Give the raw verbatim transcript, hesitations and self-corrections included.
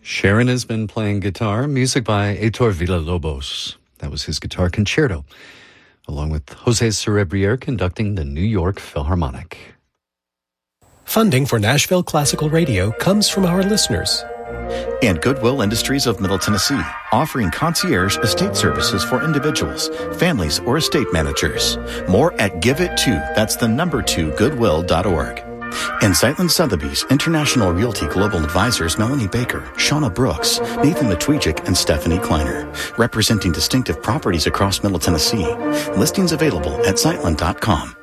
Sharon has been playing guitar, music by Heitor Villa-Lobos. That was his guitar concerto, along with Jose Cerebriere conducting the New York Philharmonic. Funding for Nashville Classical Radio comes from our listeners. And Goodwill Industries of Middle Tennessee, offering concierge estate services for individuals, families, or estate managers. More at Give It To, that's the number two, goodwill dot org. And Zeitlin Sotheby's International Realty Global Advisors Melanie Baker, Shauna Brooks, Nathan Matwijik, and Stephanie Kleiner, representing distinctive properties across Middle Tennessee. Listings available at zeitlin dot com.